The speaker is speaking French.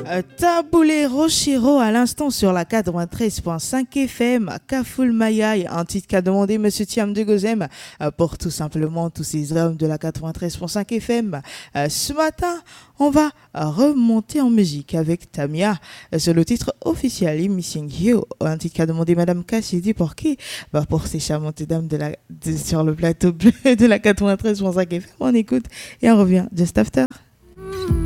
Taboulé Rochero à l'instant sur la 93.5 FM, Kafoul Mayaï, un titre qu'a demandé Monsieur Thiam de Gozem pour tout simplement tous ces hommes de la 93.5 FM. Ce matin, on va remonter en musique avec Tamia sur le titre officiel Missing You, un titre qu'a demandé Madame Cassidy pour qui? Pour ces charmantes dames sur le plateau bleu de la 93.5 FM. On écoute et on revient just after.